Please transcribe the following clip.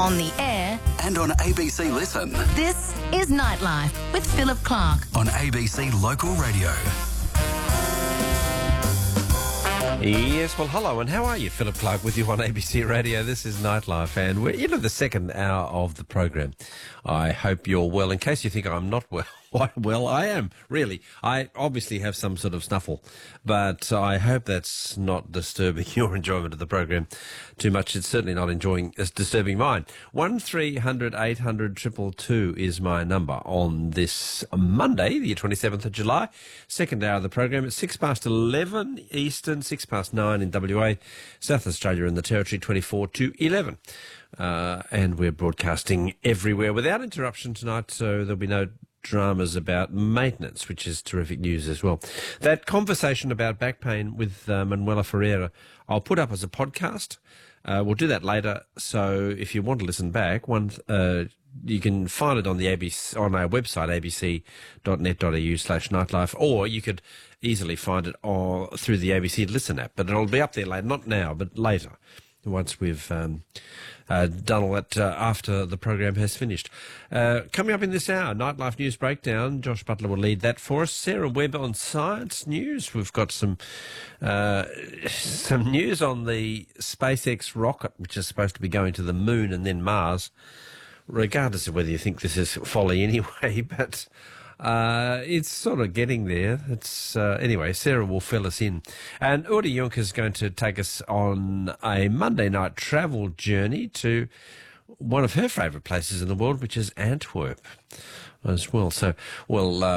on the air, and on ABC Listen. this is Nightlife with Philip Clark. On ABC Local Radio. Yes, well, hello, and how are you? Philip Clark with you on ABC Radio. This is Nightlife, and we're into the second hour of the program. I hope you're well. In case you think I'm not well, well, I am, really. I obviously have some sort of snuffle, but I hope that's not disturbing your enjoyment of the program too much. It's certainly not disturbing mine. 1300 800 222 is my number on this Monday, the 27th of July, second hour of the program. It's 11:06 Eastern, 9:06 in WA, South Australia and the Territory, 24 to 11. And we're broadcasting everywhere without interruption tonight, so there'll be no dramas about maintenance, which is terrific news as well. That conversation about back pain with Manuela Ferreira, I'll put up as a podcast. We'll do that later, so if you want to listen back, you can find it on the ABC, on our website, abc.net.au/nightlife, or you could easily find it through the ABC Listen app, but it'll be up there later, not now, but later, once we've done all that after the program has finished. Coming up in this hour, Nightlife News Breakdown. Josh Butler will lead that for us. Sarah Webb on Science News. We've got some news on the SpaceX rocket, which is supposed to be going to the moon and then Mars, regardless of whether you think this is folly anyway, but it's sort of getting there. It's anyway, Sarah will fill us in. And Udi Juncker is going to take us on a Monday night travel journey to one of her favourite places in the world, which is Antwerp as well. So we'll